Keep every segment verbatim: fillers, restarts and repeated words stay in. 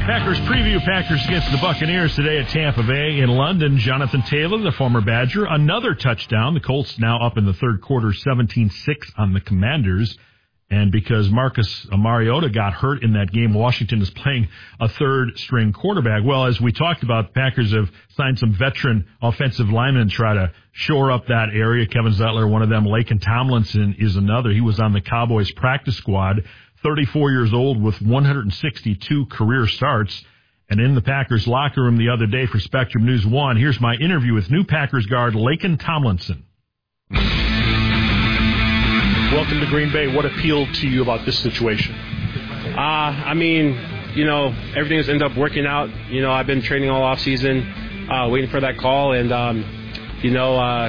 Packers preview. Packers against the Buccaneers today at Tampa Bay. In London, Jonathan Taylor, the former Badger, another touchdown. The Colts now up in the third quarter, seventeen six on the Commanders. And because Marcus Mariota got hurt in that game, Washington is playing a third-string quarterback. Well, as we talked about, Packers have signed some veteran offensive linemen to try to shore up that area. Kevin Zettler, one of them. Laken Tomlinson is another. He was on the Cowboys practice squad, thirty-four years old with one hundred sixty-two career starts. And in the Packers locker room the other day for Spectrum News one, here's my interview with new Packers guard Laken Tomlinson. Welcome to Green Bay. What appealed to you about this situation? Uh, I mean, you know, everything has ended up working out. You know, I've been training all off season, uh, waiting for that call, and um, you know, uh,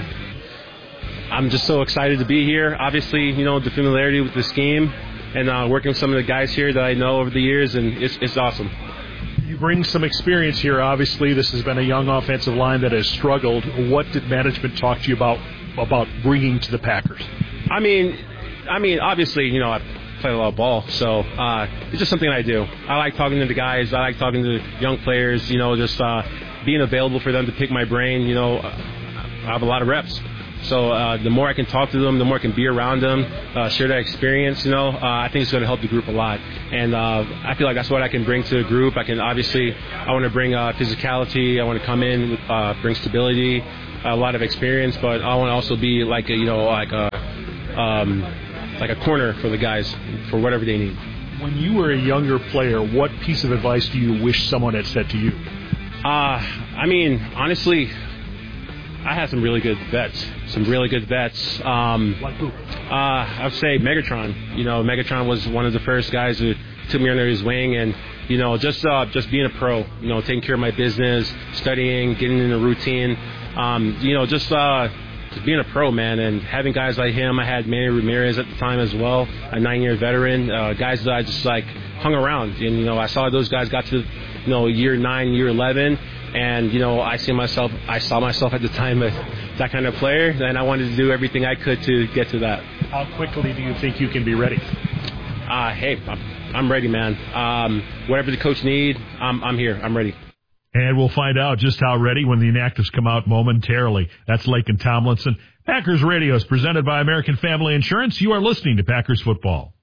I'm just so excited to be here. Obviously, you know, the familiarity with this game and uh, working with some of the guys here that I know over the years, and it's it's awesome. You bring some experience here. Obviously, this has been a young offensive line that has struggled. What did management talk to you about about bringing to the Packers? I mean, I mean, obviously, you know, I play a lot of ball, so uh, it's just something I do. I like talking to the guys. I like talking to young players, you know, just uh, being available for them to pick my brain. You know, I have a lot of reps. So uh, the more I can talk to them, the more I can be around them, uh, share that experience, you know, uh, I think it's going to help the group a lot. And uh, I feel like that's what I can bring to the group. I can obviously, I want to bring uh, physicality. I want to come in, with, uh, bring stability, a lot of experience, but I want to also be like a, you know, like a, um, like a corner for the guys for whatever they need. When you were a younger player, what piece of advice do you wish someone had said to you? Uh, I mean, honestly, I had some really good vets, some really good vets. Um, like who? Uh, I would say Megatron. You know, Megatron was one of the first guys who took me under his wing, and you know, just uh, just being a pro. You know, taking care of my business, studying, getting in a routine. Um, you know, just uh, just being a pro, man, and having guys like him. I had Manny Ramirez at the time as well, a nine-year veteran. Uh, guys that I just like hung around, and you know, I saw those guys got to, you know, year nine, year eleven. And, you know, I see myself, I saw myself at the time as that kind of player, and I wanted to do everything I could to get to that. How quickly do you think you can be ready? Uh, hey, I'm, I'm ready, man. Um, whatever the coach need, I'm, I'm here. I'm ready. And we'll find out just how ready when the inactives come out momentarily. That's Laken Tomlinson. Packers Radio is presented by American Family Insurance. You are listening to Packers Football.